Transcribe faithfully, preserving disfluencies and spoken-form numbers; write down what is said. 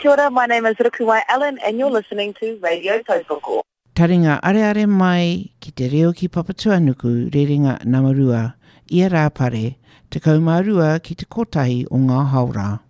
Kia ora, my name is Rukuwai Allen and you're listening to Radio Tautoko. Taringa are are mai ki te reo ki Papatuanuku rerenga Namarua, ia rā pare, te kaumarua ki te kotahi o ngā haura.